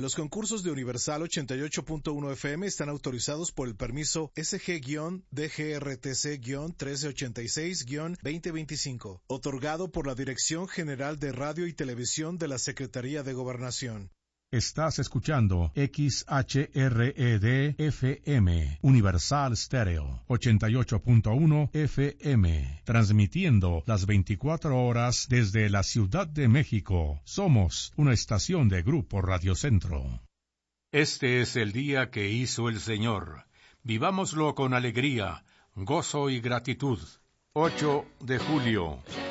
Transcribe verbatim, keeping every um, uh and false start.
Los concursos de Universal ochenta y ocho punto uno F M están autorizados por el permiso S G D G R T C trece ochenta y seis veinte veinticinco, otorgado por la Dirección General de Radio y Televisión de la Secretaría de Gobernación. Estás escuchando X H R E D F M, Universal Stereo, ochenta y ocho punto uno F M, transmitiendo las veinticuatro horas desde la Ciudad de México. Somos una estación de Grupo Radio Centro. Este es el día que hizo el Señor. Vivámoslo con alegría, gozo y gratitud. ocho de julio.